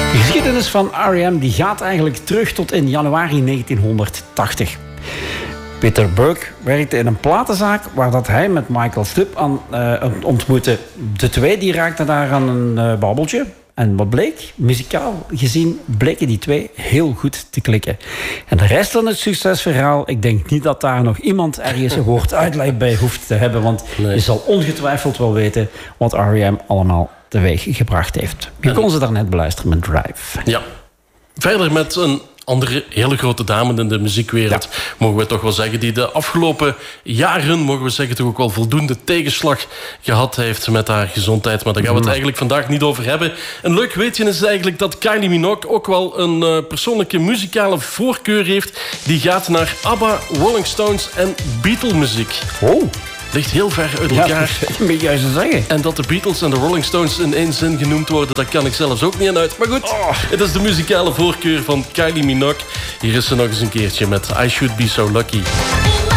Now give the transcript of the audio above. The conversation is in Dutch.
De geschiedenis van R.E.M. die gaat eigenlijk terug tot in januari 1980. Peter Buck werkte in een platenzaak waar dat hij met Michael Stipe aan ontmoette. De twee die raakten daar aan een babbeltje. En wat bleek? Muzikaal gezien bleken die twee heel goed te klikken. En de rest van het succesverhaal, ik denk niet dat daar nog iemand ergens een woord uitleg bij hoeft te hebben. Want je zal ongetwijfeld wel weten wat R.E.M. allemaal teweeg gebracht heeft. Je kon ze daarnet beluisteren met Drive. Ja. Verder met een andere hele grote dame in de muziekwereld, mogen we toch wel zeggen, die de afgelopen jaren, mogen we zeggen, toch ook wel voldoende tegenslag gehad heeft met haar gezondheid. Maar daar gaan we het eigenlijk vandaag niet over hebben. Een leuk weetje is eigenlijk dat Kylie Minogue ook wel een persoonlijke muzikale voorkeur heeft. Die gaat naar ABBA, Rolling Stones en Beatle-muziek. Oh. Ligt heel ver uit elkaar. Ja, dat moet je juist zeggen. En dat de Beatles en de Rolling Stones in één zin genoemd worden, daar kan ik zelfs ook niet aan uit. Maar goed, het is de muzikale voorkeur van Kylie Minogue. Hier is ze nog eens een keertje met I Should Be So Lucky.